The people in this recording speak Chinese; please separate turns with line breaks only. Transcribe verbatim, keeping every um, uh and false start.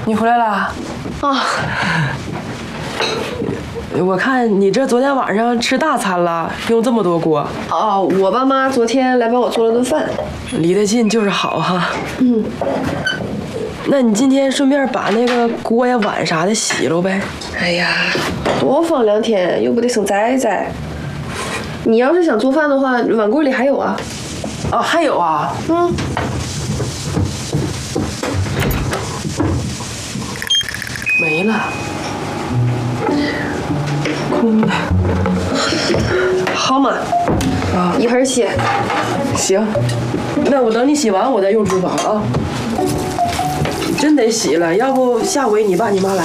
你回来了
啊！
我看你这昨天晚上吃大餐了，用这么多锅。
哦，我爸妈昨天来帮我做了顿饭。
离得近就是好哈。
嗯。
那你今天顺便把那个锅呀、碗啥的洗了呗。
哎呀，多放两天又不得生灾灾。你要是想做饭的话，碗柜里还有啊。
哦，还有啊。
嗯。
没了。空的。
好嘛。
啊，
一会儿洗。
行，那我等你洗完，我再用厨房啊。真得洗了，要不下回你爸你妈来。